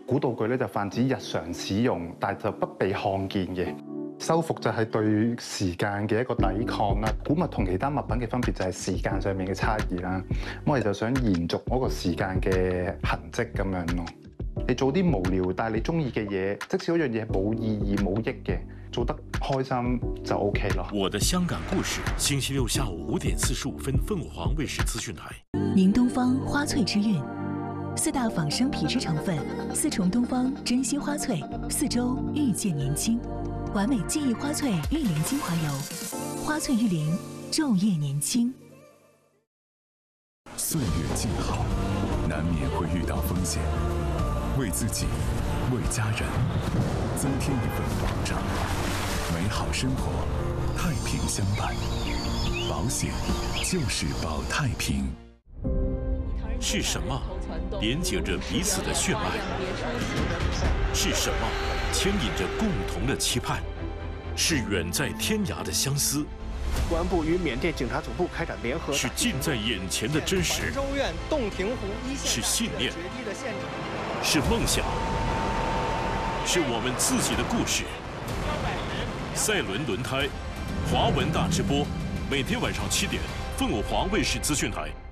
古道具咧就泛指日常使用，但係就不被看見嘅。修復就係對時間嘅一個抵抗啦。古物同其他物品嘅分別就係時間上面嘅差異啦。咁我哋就想延續嗰個時間嘅痕跡咁樣咯。你做啲無聊但係你中意嘅嘢，即使嗰樣嘢冇意義冇益嘅，做得開心就 OK 咯。 我的香港故事，星期六下午5點45分，鳳凰衛視資訊台。 明東方花萃之韻，4大仿生皮質成分，4重東方珍稀花萃，4周遇見年輕，完美記憶花萃玉靈精華油，花萃玉靈，晝夜年輕。 歲月靜好，難免會遇到風險。為自己，為家人，增添一份保障，美好生活，太平相伴。保險就是保太平。 是什麼連接着彼此的血脈？是什麼牽引着共同的期盼？是遠在天涯的相思。 公安部與緬甸警察總部開展聯合。 是近在眼前的真實。 州院洞庭湖一線。 是信念。是夢想。是我們自己的故事。賽倫輪胎，華文大直播，每天晚上7點，鳳凰衛視資訊台。